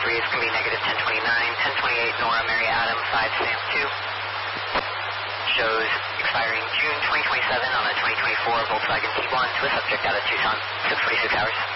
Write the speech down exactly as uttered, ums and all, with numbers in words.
three is going to be negative ten twenty-nine, ten twenty-eight Nora Mary Adam five Sam two. Shows expiring June twenty twenty-seven on a twenty twenty-four Volkswagen Tiguan to a subject out of Tucson, six forty-six hours.